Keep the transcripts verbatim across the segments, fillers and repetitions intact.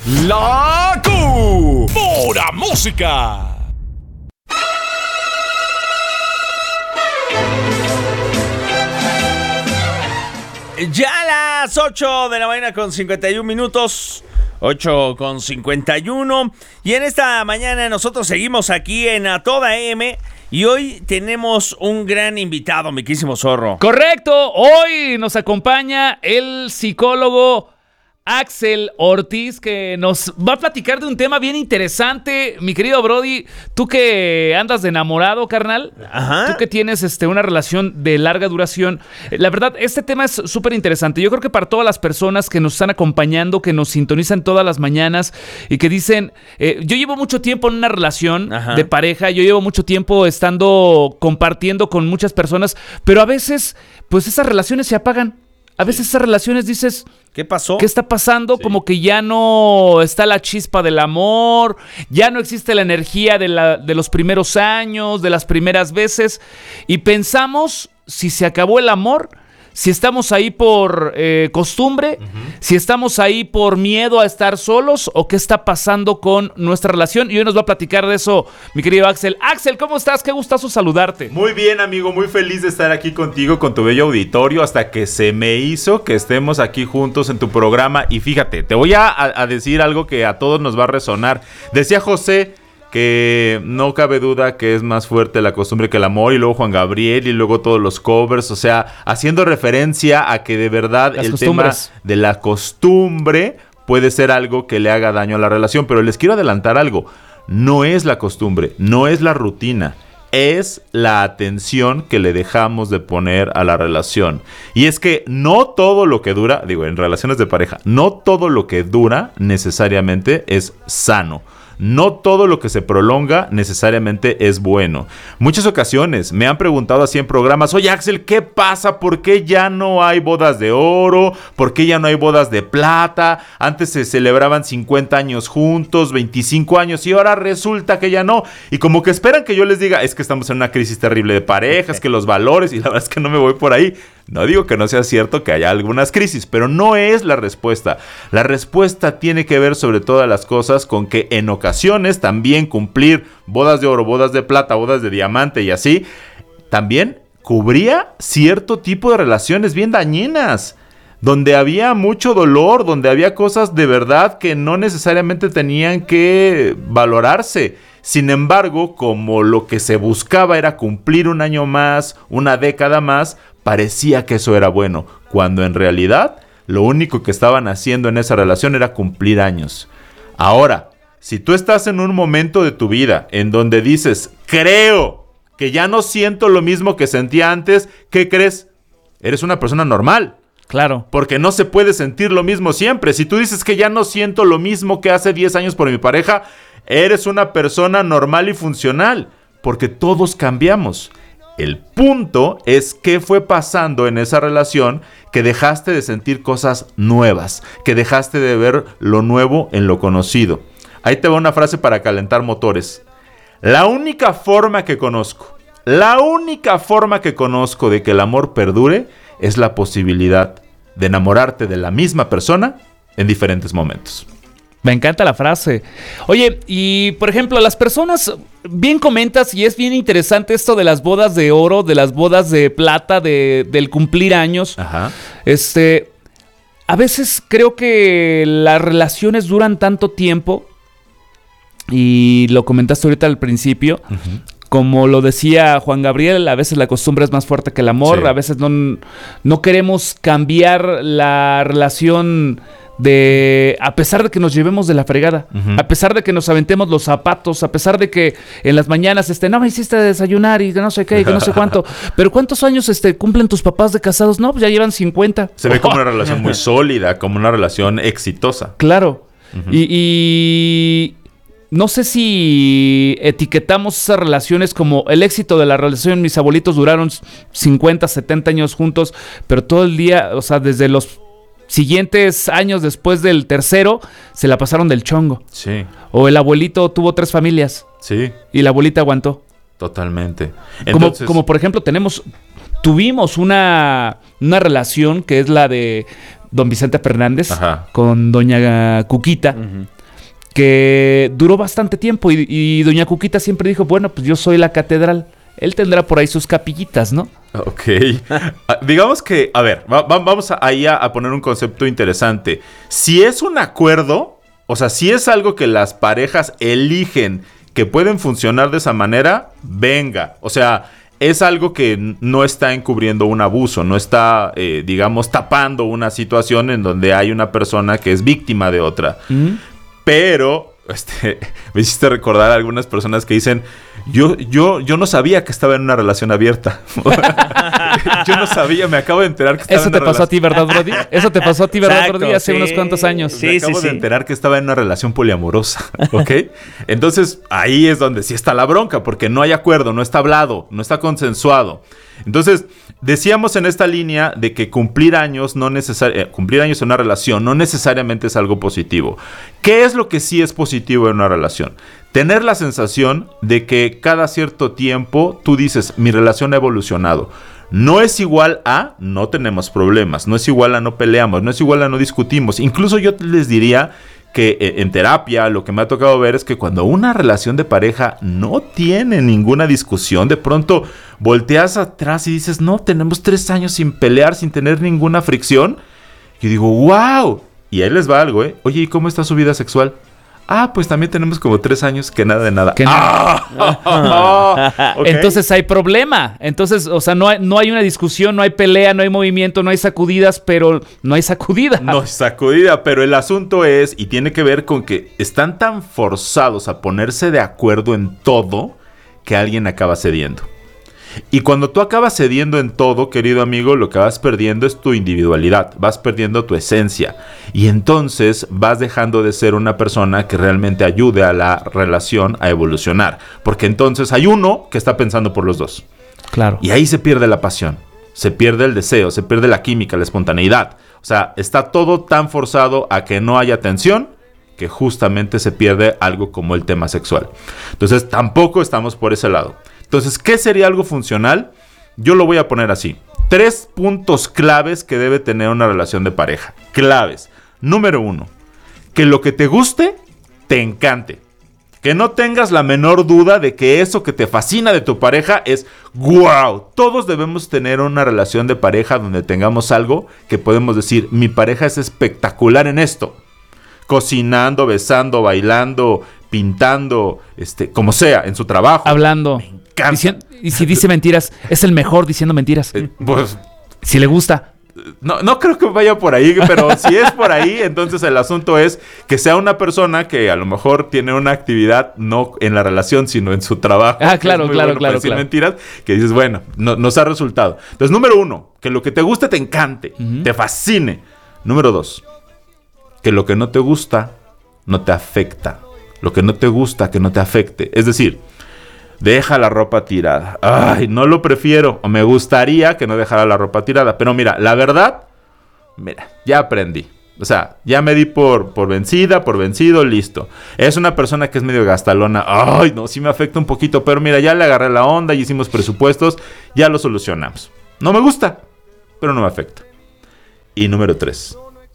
La Q. Pura música. Ya a las ocho de la mañana con cincuenta y un minutos. ocho con cincuenta y uno. Y en esta mañana nosotros seguimos aquí en A Toda M. Y hoy tenemos un gran invitado, mi querísimo Zorro. Correcto, hoy nos acompaña el psicólogo Axel Ortiz, que nos va a platicar de un tema bien interesante. Mi querido Brody, tú que andas de enamorado, carnal, Ajá. tú que tienes este, una relación de larga duración, la verdad, este tema es súper interesante. Yo creo que para todas las personas que nos están acompañando, que nos sintonizan todas las mañanas y que dicen, eh, yo llevo mucho tiempo en una relación Ajá. de pareja, yo llevo mucho tiempo estando compartiendo con muchas personas, pero a veces, pues esas relaciones se apagan. A veces esas relaciones dices, ¿qué pasó? ¿Qué está pasando? Sí. Como que ya no está la chispa del amor, ya no existe la energía de, la, de los primeros años, de las primeras veces. Y pensamos si se acabó el amor, si estamos ahí por eh, costumbre, uh-huh. si estamos ahí por miedo a estar solos o qué está pasando con nuestra relación. Y hoy nos va a platicar de eso mi querido Axel. Axel, ¿cómo estás? Qué gustazo saludarte. Muy bien, amigo, muy feliz de estar aquí contigo, con tu bello auditorio, hasta que se me hizo que estemos aquí juntos en tu programa. Y fíjate, te voy a, a decir algo que a todos nos va a resonar. Decía José que no cabe duda que es más fuerte la costumbre que el amor, y luego Juan Gabriel, y luego todos los covers, o sea, haciendo referencia a que de verdad Las el costumbres. tema de la costumbre puede ser algo que le haga daño a la relación. Pero les quiero adelantar algo: no es la costumbre, no es la rutina, es la atención que le dejamos de poner a la relación. Y es que no todo lo que dura, digo, en relaciones de pareja, no todo lo que dura necesariamente es sano. No todo lo que se prolonga necesariamente es bueno. Muchas ocasiones me han preguntado así en programas: oye, Axel, ¿qué pasa? ¿Por qué ya no hay bodas de oro? ¿Por qué ya no hay bodas de plata? Antes se celebraban cincuenta años juntos, veinticinco años, y ahora resulta que ya no. Y como que esperan que yo les diga, es que estamos en una crisis terrible de parejas, que los valores, y la verdad es que no me voy por ahí. No digo que no sea cierto que haya algunas crisis, pero no es la respuesta. La respuesta tiene que ver, sobre todas las cosas, con que en ocasiones también cumplir bodas de oro, bodas de plata, bodas de diamante y así, también cubría cierto tipo de relaciones bien dañinas, donde había mucho dolor, donde había cosas de verdad que no necesariamente tenían que valorarse. Sin embargo, como lo que se buscaba era cumplir un año más, una década más, parecía que eso era bueno, cuando en realidad lo único que estaban haciendo en esa relación era cumplir años. Ahora, si tú estás en un momento de tu vida en donde dices, creo que ya no siento lo mismo que sentía antes, ¿qué crees? Eres una persona normal. Claro. Porque no se puede sentir lo mismo siempre. Si tú dices que ya no siento lo mismo que hace diez años por mi pareja, eres una persona normal y funcional, porque todos cambiamos. El punto es qué fue pasando en esa relación que dejaste de sentir cosas nuevas, que dejaste de ver lo nuevo en lo conocido. Ahí te va una frase para calentar motores. La única forma que conozco, la única forma que conozco de que el amor perdure es la posibilidad de enamorarte de la misma persona en diferentes momentos. Me encanta la frase. Oye, y por ejemplo, las personas, bien comentas, y es bien interesante esto de las bodas de oro, de las bodas de plata, de, del cumplir años. Ajá. Este, a veces creo que las relaciones duran tanto tiempo, y lo comentaste ahorita al principio, uh-huh. como lo decía Juan Gabriel, a veces la costumbre es más fuerte que el amor, sí. a veces no, no queremos cambiar la relación de, a pesar de que nos llevemos de la fregada, uh-huh. a pesar de que nos aventemos los zapatos, a pesar de que en las mañanas, este, no me hiciste desayunar y no sé qué, y que no sé cuánto, pero ¿cuántos años este, cumplen tus papás de casados? No, pues ya llevan cincuenta. Se ve como una relación muy sólida, como una relación exitosa. Claro, uh-huh. y, y no sé si etiquetamos esas relaciones como el éxito de la relación. Mis abuelitos duraron cincuenta, setenta años juntos, pero todo el día, o sea, desde los siguientes años después del tercero, se la pasaron del chongo. Sí. O el abuelito tuvo tres familias. Sí. Y la abuelita aguantó. Totalmente. Entonces, como, como por ejemplo, tenemos, tuvimos una, una relación que es la de don Vicente Fernández, ajá. con doña Cuquita. Uh-huh. que duró bastante tiempo y, y doña Cuquita siempre dijo, bueno, pues yo soy la catedral. Él tendrá por ahí sus capillitas, ¿no? Ok. uh, digamos que, a ver, va, va, vamos a, ahí a, a poner un concepto interesante. Si es un acuerdo, o sea, si es algo que las parejas eligen que pueden funcionar de esa manera, venga. O sea, es algo que no está encubriendo un abuso, no está, eh, digamos, tapando una situación en donde hay una persona que es víctima de otra. ¿Mm? Pero, este, me hiciste recordar a algunas personas que dicen, yo, yo, yo no sabía que estaba en una relación abierta. Yo no sabía, me acabo de enterar que estaba Eso en una te pasó relación... a ti, ¿verdad, Brody? Eso te pasó a ti, ¿verdad, Exacto, Brody? Hace sí. unos cuantos años. Sí, me acabo sí, de sí. enterar que estaba en una relación poliamorosa, ¿ok? Entonces, ahí es donde sí está la bronca, porque no hay acuerdo, no está hablado, no está consensuado. Entonces, decíamos en esta línea de que cumplir años no necesari- eh, cumplir años en una relación no necesariamente es algo positivo. ¿Qué es lo que sí es positivo en una relación? Tener la sensación de que cada cierto tiempo tú dices, mi relación ha evolucionado. No es igual a no tenemos problemas, no es igual a no peleamos, no es igual a no discutimos. Incluso yo les diría que eh, en terapia lo que me ha tocado ver es que cuando una relación de pareja no tiene ninguna discusión, de pronto volteas atrás y dices, no, tenemos tres años sin pelear, sin tener ninguna fricción. Yo digo, wow. Y ahí les va algo, ¿eh? Oye, ¿y cómo está su vida sexual? Ah, pues también tenemos como tres años que nada de nada. Que nada. Ah, okay. Entonces hay problema. Entonces, o sea, no hay, no hay una discusión, no hay pelea, no hay movimiento, no hay sacudidas, pero no hay sacudida. No hay sacudida, pero el asunto es, y tiene que ver con que están tan forzados a ponerse de acuerdo en todo que alguien acaba cediendo. Y cuando tú acabas cediendo en todo, querido amigo, lo que vas perdiendo es tu individualidad, vas perdiendo tu esencia. Y entonces vas dejando de ser una persona que realmente ayude a la relación a evolucionar. Porque entonces hay uno que está pensando por los dos. Claro. Y ahí se pierde la pasión, se pierde el deseo, se pierde la química, la espontaneidad. O sea, está todo tan forzado a que no haya tensión que justamente se pierde algo como el tema sexual. Entonces tampoco estamos por ese lado. Entonces, ¿qué sería algo funcional? Yo lo voy a poner así. Tres puntos claves que debe tener una relación de pareja. Claves. Número uno, que lo que te guste, te encante. Que no tengas la menor duda de que eso que te fascina de tu pareja es ¡guau! Todos debemos tener una relación de pareja donde tengamos algo que podemos decir, mi pareja es espectacular en esto. Cocinando, besando, bailando, pintando, este, como sea, en su trabajo. Hablando. Dicien- y si dice mentiras, es el mejor diciendo mentiras. Eh, pues, Si le gusta. no, no creo que vaya por ahí, pero si es por ahí, entonces el asunto es que sea una persona que a lo mejor tiene una actividad no en la relación, sino en su trabajo. Ah, claro, Es muy claro, bueno claro, para decir claro. mentiras, que dices, bueno, no, nos ha resultado. Entonces, número uno, que lo que te guste te encante, uh-huh. te fascine. Número dos, que lo que no te gusta no te afecta. Lo que no te gusta, que no te afecte. Es decir, deja la ropa tirada. Ay, no lo prefiero. O me gustaría que no dejara la ropa tirada. Pero mira, la verdad, mira, ya aprendí. O sea, ya me di por, por vencida, por vencido, listo. Es una persona que es medio gastalona. Ay, no, sí me afecta un poquito. Pero mira, ya le agarré la onda, ya hicimos presupuestos, ya lo solucionamos. No me gusta, pero no me afecta. Y número tres.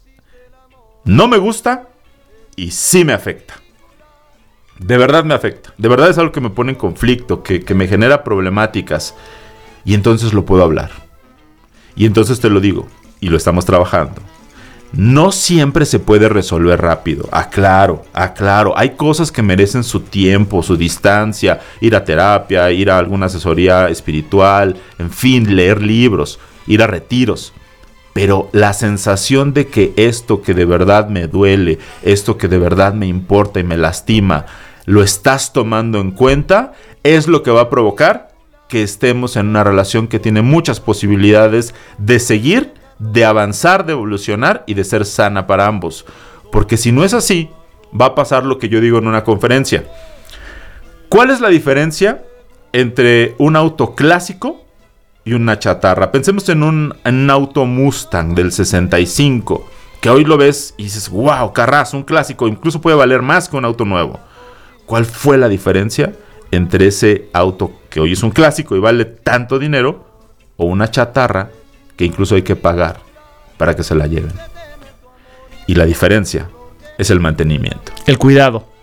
No me gusta y sí me afecta. De verdad me afecta. De verdad es algo que me pone en conflicto, que, que me genera problemáticas. Y entonces lo puedo hablar. Y entonces te lo digo. Y lo estamos trabajando. No siempre se puede resolver rápido. Aclaro, aclaro. Hay cosas que merecen su tiempo, su distancia. Ir a terapia, ir a alguna asesoría espiritual. En fin, leer libros, ir a retiros. Pero la sensación de que esto que de verdad me duele, esto que de verdad me importa y me lastima, lo estás tomando en cuenta, es lo que va a provocar que estemos en una relación que tiene muchas posibilidades de seguir, de avanzar, de evolucionar y de ser sana para ambos. Porque si no es así, va a pasar lo que yo digo en una conferencia. ¿Cuál es la diferencia entre un auto clásico y una chatarra? Pensemos en un, en un auto Mustang del sesenta y cinco, que hoy lo ves y dices, wow, carrazo, un clásico, incluso puede valer más que un auto nuevo. ¿Cuál fue la diferencia entre ese auto que hoy es un clásico y vale tanto dinero o una chatarra que incluso hay que pagar para que se la lleven? Y la diferencia es el mantenimiento. El cuidado.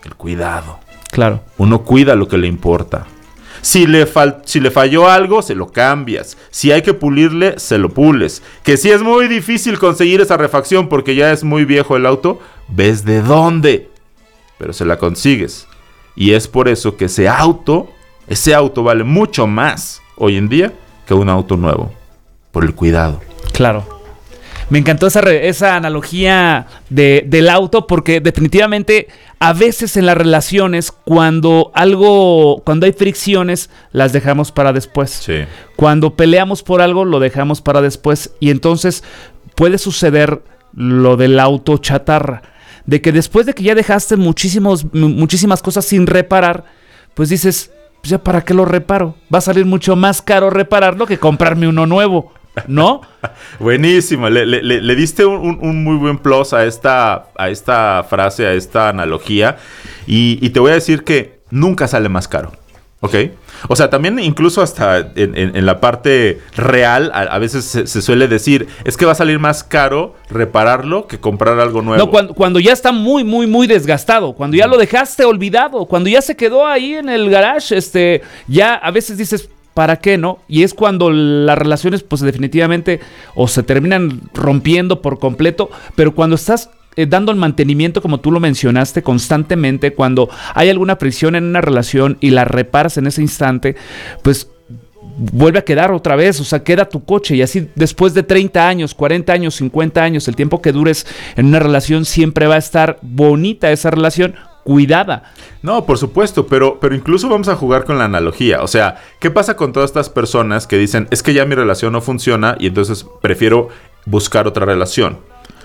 El cuidado. Claro. Uno cuida lo que le importa. Si le, fal- si le falló algo, se lo cambias. Si hay que pulirle, se lo pules. Que si es muy difícil conseguir esa refacción porque ya es muy viejo el auto, ves de dónde. Pero se la consigues. Y es por eso que ese auto, ese auto vale mucho más hoy en día que un auto nuevo. Por el cuidado. Claro. Me encantó esa, re- esa analogía de, del auto porque definitivamente a veces en las relaciones cuando algo, cuando hay fricciones las dejamos para después. Sí. Cuando peleamos por algo lo dejamos para después y entonces puede suceder lo del auto chatarra. De que después de que ya dejaste muchísimos, muchísimas cosas sin reparar, pues dices, pues ya para qué lo reparo. Va a salir mucho más caro repararlo que comprarme uno nuevo. ¿No? Buenísimo, le, le, le diste un, un, un muy buen plus a esta, a esta frase, a esta analogía y, y te voy a decir que nunca sale más caro, ¿ok? O sea, también incluso hasta en, en, en la parte real a, a veces se, se suele decir es que va a salir más caro repararlo que comprar algo nuevo. No, cuando, cuando ya está muy, muy, muy desgastado, cuando ya lo dejaste olvidado, cuando ya se quedó ahí en el garage, este, ya a veces dices, ¿para qué no? Y es cuando las relaciones pues definitivamente o se terminan rompiendo por completo, pero cuando estás eh, dando el mantenimiento como tú lo mencionaste constantemente, cuando hay alguna fricción en una relación y la reparas en ese instante, pues vuelve a quedar otra vez, o sea, queda tu coche y así después de treinta años, cuarenta años, cincuenta años, el tiempo que dures en una relación siempre va a estar bonita esa relación, cuidada. No, por supuesto, pero, pero incluso vamos a jugar con la analogía. O sea, ¿qué pasa con todas estas personas que dicen, es que ya mi relación no funciona y entonces prefiero buscar otra relación?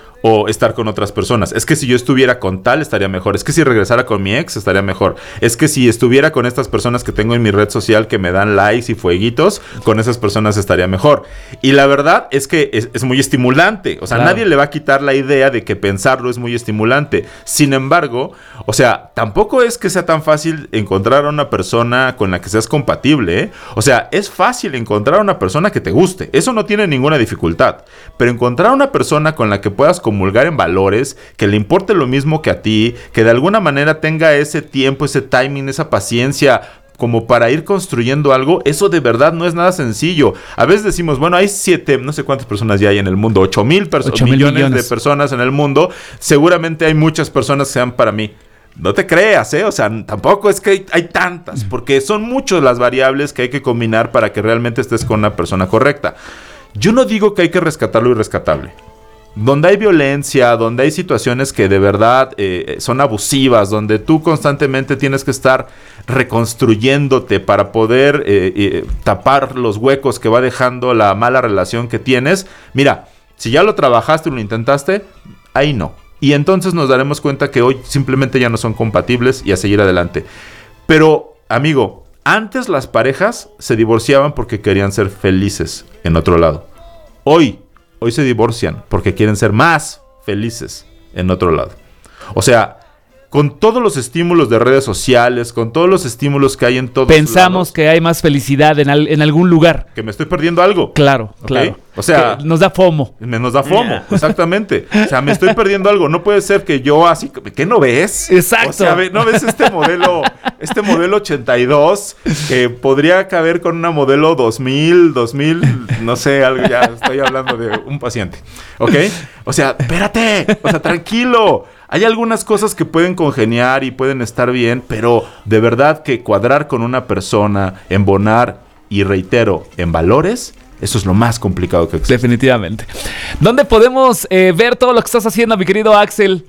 O estar con otras personas. Es que si yo estuviera con tal estaría mejor. Es que si regresara con mi ex estaría mejor. Es que si estuviera con estas personas que tengo en mi red social que me dan likes y fueguitos, con esas personas estaría mejor. Y la verdad es que es, es muy estimulante. O sea, claro. Nadie le va a quitar la idea de que pensarlo es muy estimulante. Sin embargo, o sea, tampoco es que sea tan fácil encontrar a una persona con la que seas compatible, ¿eh? O sea, es fácil encontrar a una persona que te guste. Eso no tiene ninguna dificultad. Pero encontrar a una persona con la que puedas comulgar en valores, que le importe lo mismo que a ti, que de alguna manera tenga ese tiempo, ese timing, esa paciencia como para ir construyendo algo, eso de verdad no es nada sencillo. A veces decimos, bueno, hay siete, no sé cuántas personas ya hay en el mundo, ocho mil perso- millones, millones de personas en el mundo, seguramente hay muchas personas que sean para mí. No te creas, ¿eh? O sea, tampoco es que hay, hay tantas, porque son muchas las variables que hay que combinar para que realmente estés con una persona correcta. Yo no digo que hay que rescatar lo irrescatable. Donde hay violencia, donde hay situaciones que de verdad eh, son abusivas, donde tú constantemente tienes que estar reconstruyéndote para poder eh, eh, tapar los huecos que va dejando la mala relación que tienes. Mira, si ya lo trabajaste y lo intentaste, ahí no. Y entonces nos daremos cuenta que hoy simplemente ya no son compatibles y a seguir adelante. Pero, amigo, antes las parejas se divorciaban porque querían ser felices en otro lado. Hoy... Hoy se divorcian porque quieren ser más felices en otro lado. O sea, con todos los estímulos de redes sociales, con todos los estímulos que hay en todos Pensamos lados, que hay más felicidad en, al, en algún lugar. que me estoy perdiendo algo. Claro, ¿Okay? claro. O sea, que nos da FOMO. Me nos da FOMO, exactamente. O sea, me estoy perdiendo algo. No puede ser que yo así... ¿Qué no ves? Exacto. O sea, ¿no ves este modelo este modelo ochenta y dos que podría caber con una modelo dos mil, dos mil, no sé, algo, ya estoy hablando de un paciente, ¿ok? O sea, espérate, o sea, tranquilo. Hay algunas cosas que pueden congeniar y pueden estar bien, pero de verdad que cuadrar con una persona, embonar y reitero, en valores... Eso es lo más complicado que existe. Definitivamente. ¿Dónde podemos eh, ver todo lo que estás haciendo, mi querido Axel?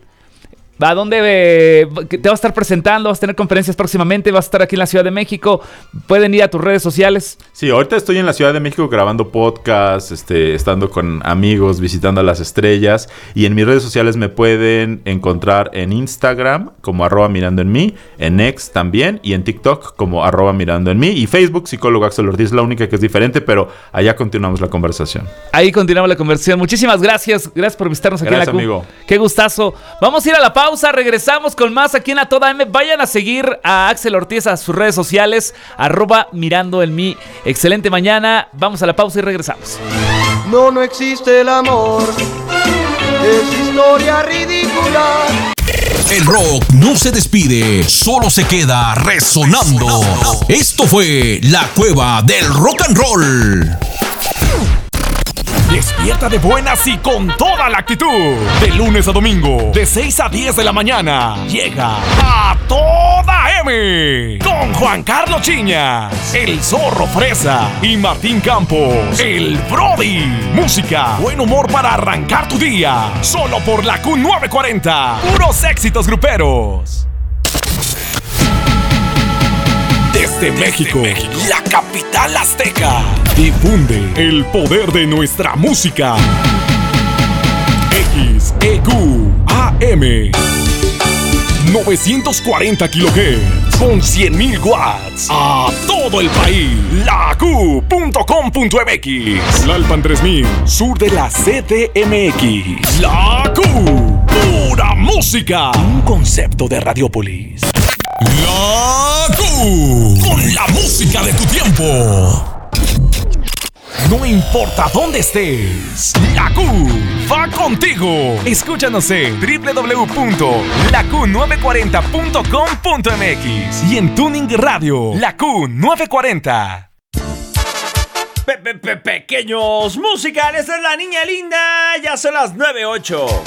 ¿A dónde eh, te vas a estar presentando? ¿Vas a tener conferencias próximamente? ¿Vas a estar aquí en la Ciudad de México? ¿Pueden ir a tus redes sociales? Sí, ahorita estoy en la Ciudad de México grabando podcasts, este, estando con amigos, visitando a las estrellas. Y en mis redes sociales me pueden encontrar en Instagram como arroba mirando en mí, en X también, y en TikTok como arroba mirando en mí. Y Facebook, psicólogo Axel Ortiz, la única que es diferente, pero allá continuamos la conversación. Ahí continuamos la conversación. Muchísimas gracias. Gracias por visitarnos aquí Gracias, en la C U. amigo. Qué gustazo. Vamos a ir a la pausa. Regresamos con más aquí en A Toda M. Vayan a seguir a Axel Ortiz a sus redes sociales, arroba mirando en mí. Excelente mañana. Vamos a la pausa y regresamos. No, no existe el amor. Es historia ridícula. El rock no se despide, solo se queda resonando. Esto fue La Cueva del Rock and Roll. Despierta de buenas y con toda la actitud. De lunes a domingo, de seis a diez de la mañana, llega A Toda M. Con Juan Carlos Chiñas, el Zorro Fresa y Martín Campos, el Brody. Música, buen humor para arrancar tu día. Solo por la Q novecientos cuarenta. Puros éxitos gruperos. Desde, Desde México, México, la capital azteca, difunde el poder de nuestra música. X E Q A M novecientos cuarenta kilohertz con cien mil watts a todo el país. La Q punto com punto M X, Tlalpan tres mil, sur de la C D M X. La Q, pura música. Un concepto de Radiopolis. La Q, con la música de tu tiempo. No importa dónde estés, la Q va contigo. Escúchanos en doble u doble u doble u punto la q novecientos cuarenta punto com punto m x y en Tuning Radio, La Q novecientos cuarenta. Pe -pe -pe Pequeños musicales, es la niña linda. Ya son las nueve ocho.